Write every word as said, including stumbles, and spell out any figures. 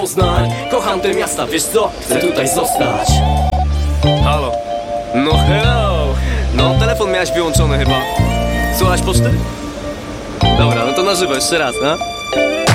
Poznań, kocham te miasta, wiesz co? Chcę tutaj zostać. Halo. No hello. No telefon miałeś wyłączony chyba. Słuchasz poczty? Dobra, no to na żywo jeszcze raz, no.